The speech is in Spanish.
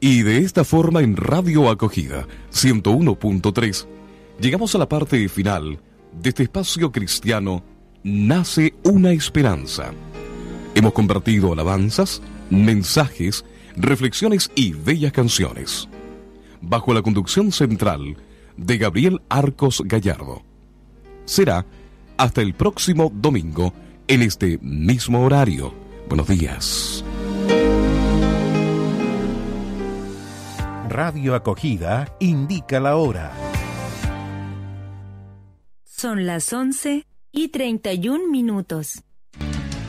Y de esta forma en Radio Acogida 101.3 llegamos a la parte final de este espacio cristiano Nace una Esperanza. Hemos compartido alabanzas, mensajes, reflexiones y bellas canciones, bajo la conducción central de Gabriel Arcos Gallardo. Será hasta el próximo domingo en este mismo horario. Buenos días. Radio Acogida indica la hora. Son las 11:31.